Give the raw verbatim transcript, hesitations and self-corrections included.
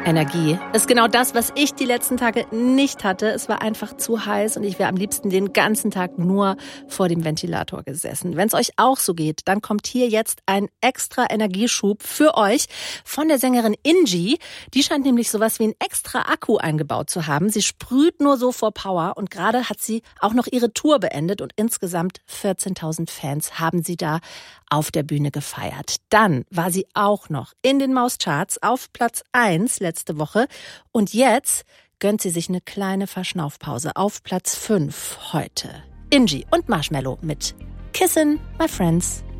Energie ist genau das, was ich die letzten Tage nicht hatte. Es war einfach zu heiß und ich wäre am liebsten den ganzen Tag nur vor dem Ventilator gesessen. Wenn es euch auch so geht, dann kommt hier jetzt ein extra Energieschub für euch von der Sängerin Ingi. Die scheint nämlich sowas wie ein extra Akku eingebaut zu haben. Sie sprüht nur so vor Power und gerade hat sie auch noch ihre Tour beendet und insgesamt vierzehntausend Fans haben sie da auf der Bühne gefeiert. Dann war sie auch noch in den Mauscharts auf Platz eins letzte Woche und jetzt gönnt sie sich eine kleine Verschnaufpause auf Platz fünf heute. Ingi und Marshmello mit Kissin' My Friends.